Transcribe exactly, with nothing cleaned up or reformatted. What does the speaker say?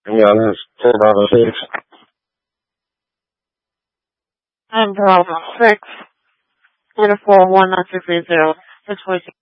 Yeah, that's four Bravo six. I'm Bravo six. Uniform one nine six eight zero. six four six.